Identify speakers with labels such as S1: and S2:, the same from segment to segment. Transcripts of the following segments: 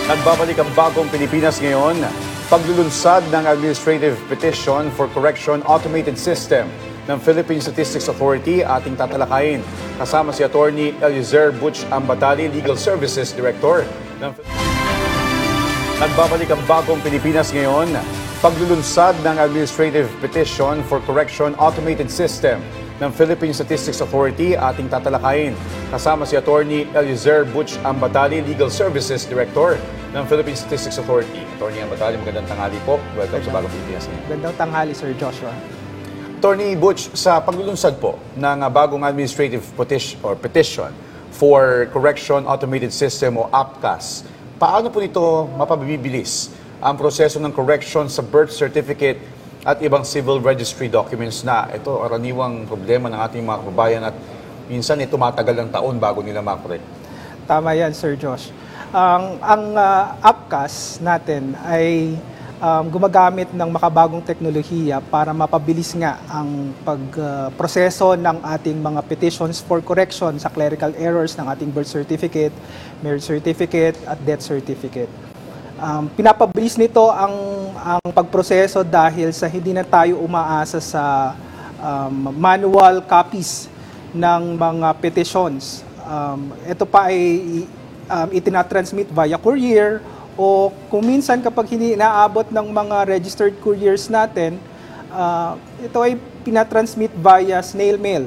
S1: Nagbabalik ang bagong Pilipinas ngayon, paglulunsad ng Administrative Petition for Correction Automated System ng Philippine Statistics Authority ating tatalakayin. Kasama si Attorney Eliezer Butch Ambatali, Legal Services Director ng Nagbabalik ang bagong Pilipinas ngayon, paglulunsad ng Administrative Petition for Correction Automated System ng Philippine Statistics Authority ating tatalakayin. Kasama si Attorney Eliezer Butch Ambatali, Legal Services Director ng Philippine Statistics Authority. Attorney Ambatali, magandang tanghali po. Welcome sa bagong Pilipinas ngayon.
S2: Magandang tanghali, Sir Joshua.
S1: Attorney Butch, sa paglulunsad po ng bagong Administrative Petition for Correction Automated System o APCAS, paano po nito mapabibilis ang proseso ng correction sa birth certificate at ibang civil registry documents na ito karaniwang problema ng ating mga kababayan at minsan tumatagal ng taon bago nila makorek?
S2: Tama yan, Sir Josh. Ang APCAS natin ay gumagamit ng makabagong teknolohiya para mapabilis nga ang pagproseso ng ating mga petitions for correction sa clerical errors ng ating birth certificate, marriage certificate at death certificate. Pinapabilis nito ang pagproseso dahil sa hindi na tayo umaasa sa manual copies ng mga petitions. Ito pa ay itinatransmit via courier o kung minsan kapag hindi inaabot ng mga registered couriers natin, ito ay pinatransmit via snail mail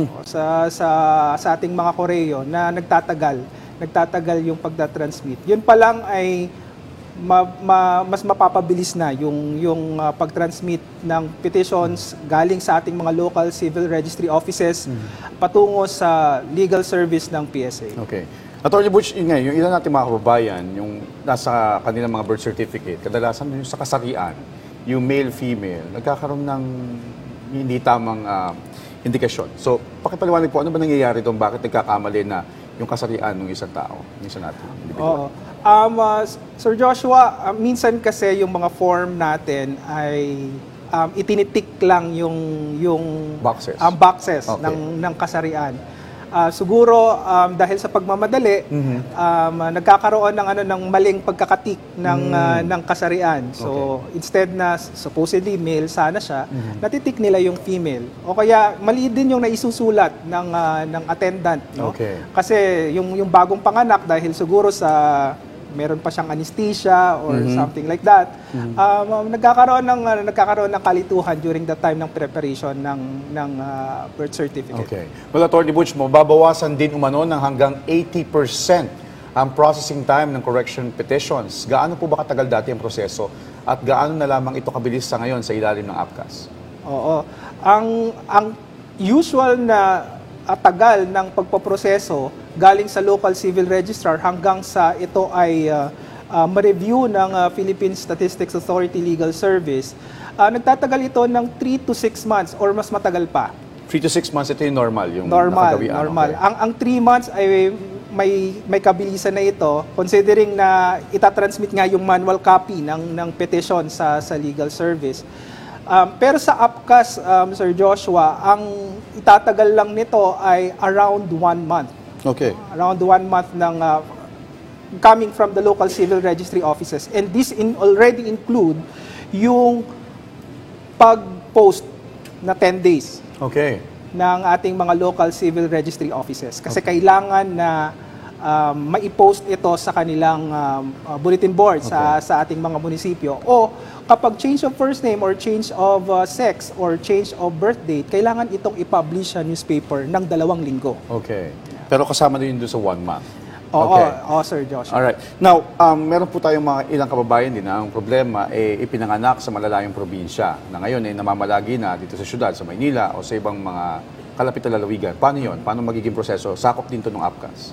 S2: sa ating mga koreo na nagtatagal yung pagtatransmit. Yun pa lang ay mas mapapabilis na yung pag-transmit ng petitions galing sa ating mga local civil registry offices patungo sa legal service ng PSA.
S1: Okay. Attorney Butch, yung ilan natin mga kababayan, yung nasa kanilang mga birth certificate, kadalasan yung sa kasarian, yung male-female, nagkakaroon ng hindi tamang indikasyon. So, pakipaliwanag po, ano ba nangyayari doon? Bakit nagkakamali na yung kasarian ng isang tao, ng isang natin?
S2: Oo. Sir Joshua, minsan kasi yung mga form natin ay itinitik lang yung boxes
S1: Okay.
S2: ng kasarian. Siguro dahil sa pagmamadali, nagkakaroon ng maling pagkakatik ng kasarian. So instead na supposedly male sana siya, natitik nila yung female. O kaya mali din yung naisusulat ng attendant, no? Okay. Kasi yung bagong panganak dahil siguro sa meron pa siyang anesthesia or something like that. Nagkakaroon ng kalituhan during the time ng preparation ng birth certificate.
S1: Okay. Well, Attorney Butch, mababawasan din umano ng hanggang 80% ang processing time ng correction petitions. Gaano po ba katagal dati ang proseso at gaano na lamang ito kabilis sa ngayon sa ilalim ng APCAS?
S2: Oo. Ang usual na tagal ng pagpoproseso galing sa local civil registrar hanggang sa ito ay ma-review ng Philippine Statistics Authority Legal Service, nagtatagal ito ng 3 to 6 months or mas matagal pa.
S1: 3 to 6 months, ito yung normal?
S2: Normal.
S1: Okay.
S2: Ang 3 months ay may kabilisan na ito considering na itatransmit nga yung manual copy ng petition sa legal service. Pero sa APCAS, Sir Joshua, ang itatagal lang nito ay around 1 month.
S1: Okay.
S2: Around 1 month ng coming from the local civil registry offices. And this already include yung pag-post na 10 days.
S1: Okay.
S2: Ng ating mga local civil registry offices. Kasi kailangan na mai-post ito sa kanilang bulletin board sa ating mga munisipyo. O kapag change of first name or change of sex or change of birth date, kailangan itong i-publish sa newspaper ng 2 linggo.
S1: Okay. Pero kasama din doon sa 1 month.
S2: Oo, Sir Josh.
S1: Alright. Now, meron po tayong mga ilang kababayan din na ang problema ipinanganak sa malalayong probinsya na ngayon namamalagi na dito sa syudad, sa Maynila o sa ibang mga kalapit na lalawigan. Paano yun? Paano magiging proseso? Sakop din to ng APCAS?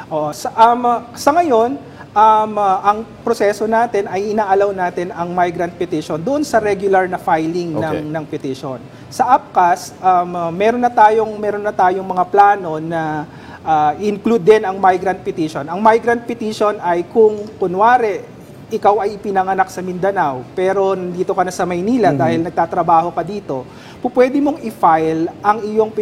S2: Sa ngayon, ang proseso natin ay inaalaw natin ang migrant petition doon sa regular na filing ng petition. Sa APCAS, meron na tayong mga plano na include din ang migrant petition. Ang migrant petition ay kung kunwari ikaw ay ipinanganak sa Mindanao pero dito ka na sa Maynila dahil nagtatrabaho ka dito, pwede mong i-file ang iyong